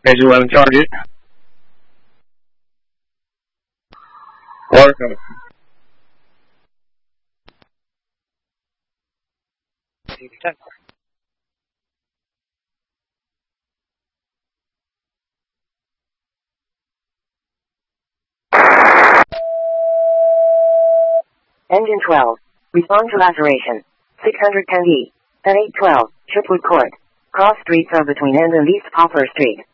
Page 11, charge it. Water coming. Engine 12. Respond to laceration. 610D. At 812, Chipwood Court. Cross streets are between End and East Poplar Street.